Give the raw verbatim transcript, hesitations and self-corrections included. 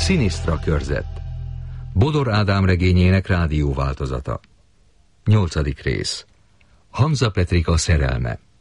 Sinisztra körzet. Bodor Ádám regényének rádióváltozata. Nyolcadik rész. Hamza Petrika szerelme.